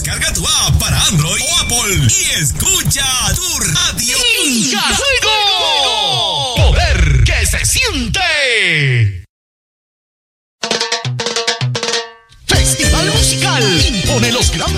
Descarga tu app para Android o Apple y escucha tu radio. ¡Finca Fuego! ¡Poder que se siente! Festival Musical impone los grandes